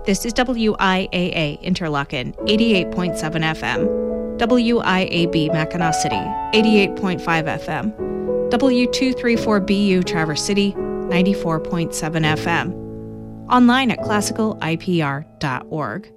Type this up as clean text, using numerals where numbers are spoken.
This is WIAA Interlaken, 88.7 FM, WIAB Mackinac City, 88.5 FM, W234BU Traverse City, 94.7 FM. Online at classicalipr.org.